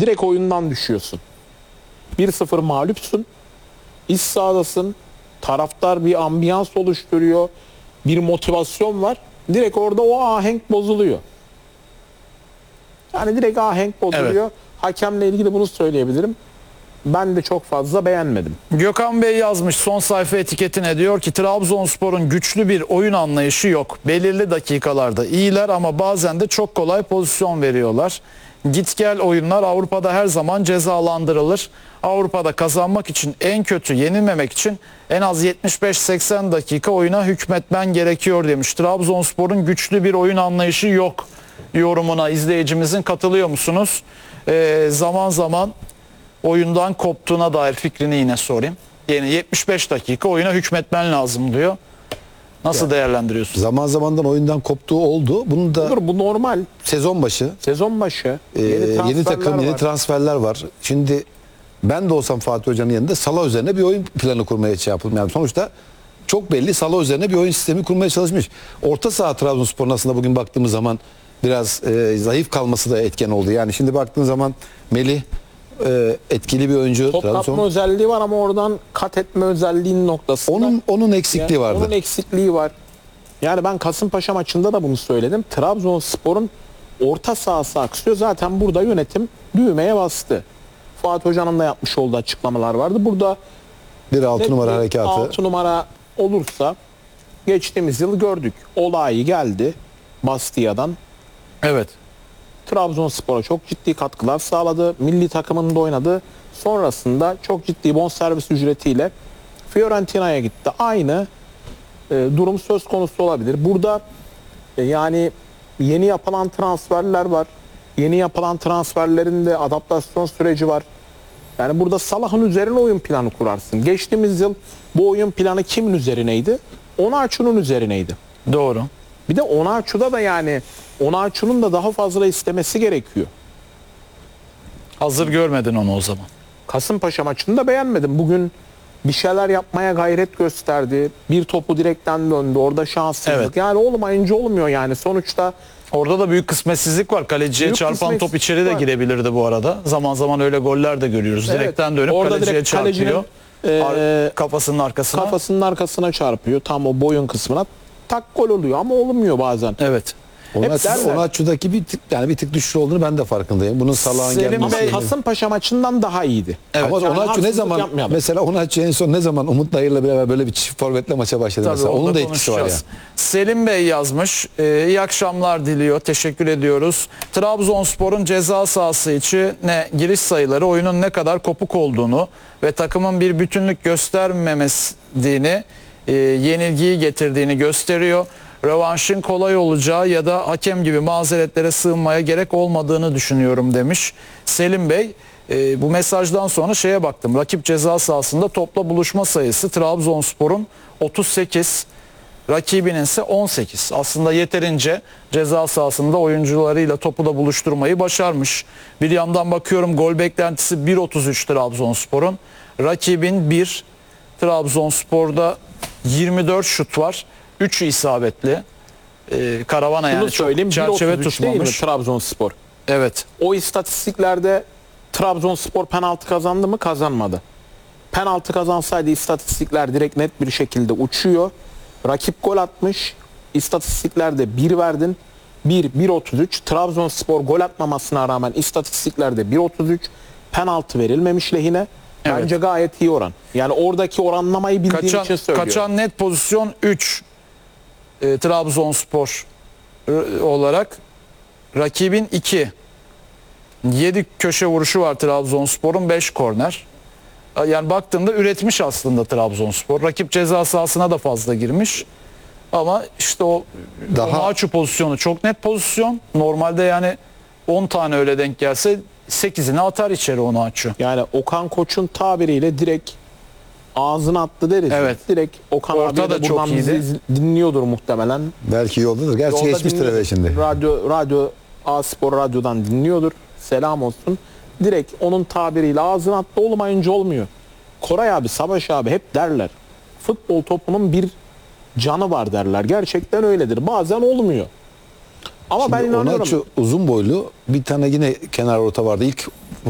direkt oyundan düşüyorsun. 1-0 mağlupsun. İç sahadasın. Taraftar bir ambiyans oluşturuyor. Bir motivasyon var. Direkt orada o ahenk bozuluyor. Yani direkt ahenk bozuluyor. Evet. Hakemle ilgili bunu söyleyebilirim. Ben de çok fazla beğenmedim. Gökhan Bey yazmış son sayfa etiketine, diyor ki Trabzonspor'un güçlü bir oyun anlayışı yok. Belirli dakikalarda iyiler ama bazen de çok kolay pozisyon veriyorlar. Git gel oyunlar Avrupa'da her zaman cezalandırılır. Avrupa'da kazanmak için, en kötü yenilmemek için en az 75-80 dakika oyuna hükmetmen gerekiyor demiş. Trabzonspor'un güçlü bir oyun anlayışı yok yorumuna izleyicimizin katılıyor musunuz? Zaman zaman oyundan koptuğuna dair fikrini yine sorayım. Yani 75 dakika oyuna hükmetmen lazım diyor. Nasıl değerlendiriyorsun? Zaman zamandan oyundan koptuğu oldu. Bunu da Olur, bu normal. sezon başı Sezon başı. yeni takım, yeni var. transferler var. Şimdi ben de olsam Fatih Hoca'nın yanında Salah üzerine bir oyun planı kurmaya yapılmış. Yani sonuçta çok belli Salah üzerine bir oyun sistemi kurmaya çalışmış. Orta saha Trabzonspor'un aslında bugün baktığımız zaman biraz zayıf kalması da etken oldu. Yani şimdi baktığın zaman Melih etkili bir oyuncu. Top kapma özelliği var ama oradan kat etme özelliğinin noktasında. Onun eksikliği vardı. Onun eksikliği var. Yani ben Kasımpaşa maçında da bunu söyledim. Trabzonspor'un orta sahası aksıyor. Zaten burada yönetim düğmeye bastı. Fatih Hoca'nın da yapmış olduğu açıklamalar vardı. Burada Bir 6 numara harekatı. 6 numara olursa geçtiğimiz yıl gördük. Olay geldi Bastia'dan. Evet. Trabzonspor'a çok ciddi katkılar sağladı. Milli takımında oynadı. Sonrasında çok ciddi bonservis ücretiyle Fiorentina'ya gitti. Aynı durum söz konusu olabilir. Burada yani yeni yapılan transferler var. Yeni yapılan transferlerin de adaptasyon süreci var. Yani burada Salah'ın üzerine oyun planı kurarsın. Geçtiğimiz yıl bu oyun planı kimin üzerineydi? Onaçu'nun üzerineydi. Doğru. Bir de Onaçu'da da yani Onaçu'nun da daha fazla istemesi gerekiyor. Hazır görmedin onu o zaman. Kasımpaşa maçını da beğenmedim. Bugün bir şeyler yapmaya gayret gösterdi. Bir topu direkten döndü. Orada şanssızlık. Evet. Yani olmayınca olmuyor yani. Sonuçta Orada da büyük kısmetsizlik var. Kaleciye Büyük çarpan top kısmetsizlik içeri de var. girebilirdi bu arada. Zaman zaman öyle goller de görüyoruz. Evet. Direkten dönüp Orada kaleciye direkt çarpıyor. kalecinin, Kafasının arkasına. kafasının arkasına çarpıyor. Tam o boyun kısmına. Tak gol oluyor ama olmuyor bazen. Evet. Hep derler. Onaçu'daki bir tık düşüş olduğunu ben de farkındayım. Bunun Salah'ın Selim gelmesi. Bey- Ama Kasımpaşa maçından daha iyiydi. Evet. Ama Yani Onaçu ne haksızlık zaman yapmayalım. mesela Onaçu en son ne zaman Umut Nayır'la beraber böyle bir çift forvetle maça başladı Tabii, mesela. orada Onun da etkisi var ya. konuşacağız. Selim Bey yazmış. İyi akşamlar diliyor. Teşekkür ediyoruz. Trabzonspor'un ceza sahası içine giriş sayıları oyunun ne kadar kopuk olduğunu ve takımın bir bütünlük göstermemesini, yenilgiyi getirdiğini gösteriyor. Rövanşın kolay olacağı ya da hakem gibi mazeretlere sığınmaya gerek olmadığını düşünüyorum demiş Selim Bey. Bu mesajdan sonra şeye baktım. Rakip ceza sahasında topla buluşma sayısı Trabzonspor'un 38, rakibinin ise 18. Aslında yeterince ceza sahasında oyuncularıyla topu da buluşturmayı başarmış. Bir yandan bakıyorum gol beklentisi 1.33 Trabzonspor'un. Rakibin 1, Trabzonspor'da 24 şut var. 3'ü isabetli. Karavana Bunu yani çok söyleyeyim. çerçeve 1.33 değil mi tutmamış. Trabzonspor? Evet. O istatistiklerde Trabzonspor penaltı kazandı mı? Kazanmadı. Penaltı kazansaydı istatistikler direkt net bir şekilde uçuyor. Rakip gol atmış. İstatistiklerde 1 verdin. 1.33. Trabzonspor gol atmamasına rağmen istatistiklerde 1.33. Penaltı verilmemiş lehine. Evet. Bence gayet iyi oran. Yani oradaki oranlamayı bildiğim için söylüyorum. Kaçan net pozisyon 3 Trabzonspor olarak, rakibin 2. 7 köşe vuruşu var Trabzonspor'un, 5 korner. Yani baktığımda üretmiş aslında Trabzonspor. Rakip ceza sahasına da fazla girmiş. Ama işte o Onaçu pozisyonu çok net pozisyon. Normalde yani 10 tane öyle denk gelse 8'ini atar içeri Onaçu. Yani Okan Koç'un tabiriyle direkt ağzına attı deriz. Evet. Direkt Okan Orta abi da de çok buradan bizi iyiydi. dinliyordur muhtemelen. Belki yoldadır. Gerçi Yolda geçmiştir dinliyordur. eve şimdi. Radyo A-Spor radyodan dinliyordur. Selam olsun. Direkt onun tabiriyle ağzına attı, olmayınca olmuyor. Koray abi, Savaş abi hep derler. Futbol topunun bir canı var derler. Gerçekten öyledir. Bazen olmuyor. Ama ben Şimdi inanıyorum. Onaçu uzun boylu, bir tane yine kenar orta vardı. İlk